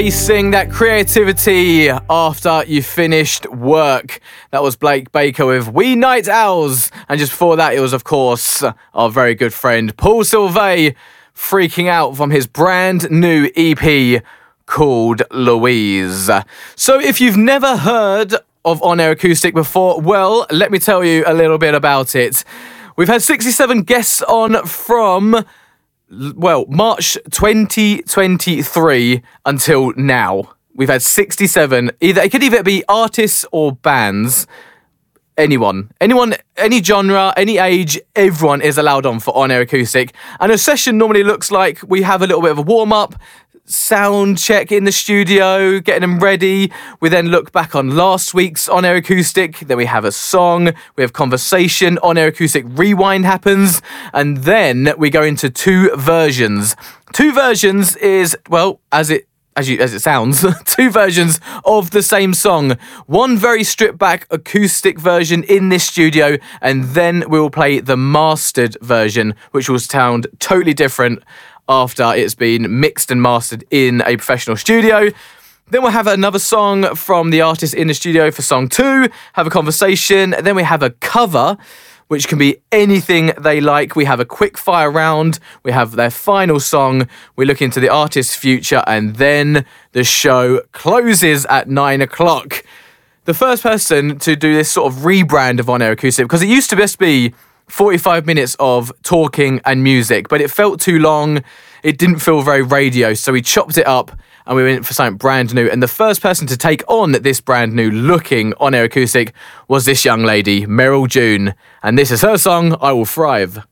Releasing that creativity after you finished work. That was Blake Baker with We Night Owls. And just before that, it was, of course, our very good friend Paul Sylvain freaking out from his brand new EP called Louise. So if you've never heard of On Air Acoustic before, well, let me tell you a little bit about it. We've had 67 guests on from March 2023 until now. We've had 67. It could either be artists or bands. Anyone, any genre, any age, everyone is allowed on for On Air Acoustic. And a session normally looks like we have a little bit of a warm-up, sound check in the studio, getting them ready. We then look back on last week's On Air Acoustic. Then we have a song, we have conversation, On Air Acoustic rewind happens, and then we go into two versions. Two versions is, well, as it sounds, two versions of the same song. One very stripped back acoustic version in this studio, and then we will play the mastered version, which will sound totally different after it's been mixed and mastered in a professional studio. Then we'll have another song from the artist in the studio for song 2, have a conversation, then we have a cover, which can be anything they like. We have a quick fire round, we have their final song, we look into the artist's future, and then the show closes at 9 o'clock. The first person to do this sort of rebrand of On Air Acoustic, because it used to just be 45 minutes of talking and music, but it felt too long. It didn't feel very radio, so we chopped it up and we went for something brand new. And the first person to take on this brand new looking On Air Acoustic was this young lady, Meryl June. And this is her song, I Will Thrive.